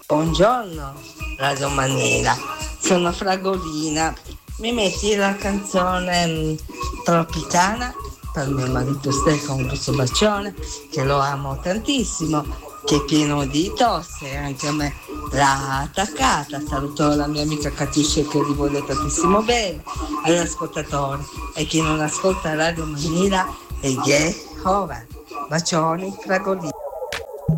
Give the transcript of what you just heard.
Buongiorno, Radio Manila. Sono Fragolina. Mi metti la canzone Tropicana per mio marito Stefano, un grosso bacione, che lo amo tantissimo, che è pieno di tosse e anche a me l'ha attaccata. Saluto la mia amica Catiuscia che gli voglio tantissimo bene, agli ascoltatori e chi non ascolta Radio Manila è gay. Bacioni, Fragolina.